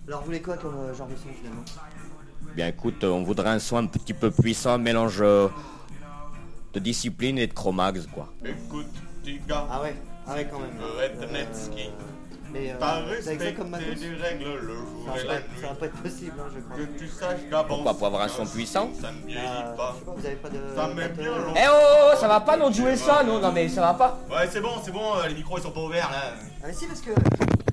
Alors vous voulez quoi comme genre de son finalement? Bien écoute, on voudrait un son un petit peu puissant, un mélange de discipline et de chromax, quoi. Écoute, petit gars. Ah ouais quand même. Rednetsky. Mais T'as vous avez ça respecté comme matos? des règles le jour et la Ça nuit. va pas être possible, hein, je crois. Que tu saches qu'avant. Pourquoi, pour avoir un son puissant? Ça ne vieillit Je pas. sais pas, vous avez pas de... Ça met bien longtemps. Eh oh, ça va pas non de jouer ça, non mais ça va pas. Ouais, c'est bon, les micros ils sont pas ouverts là. Ah mais si, parce que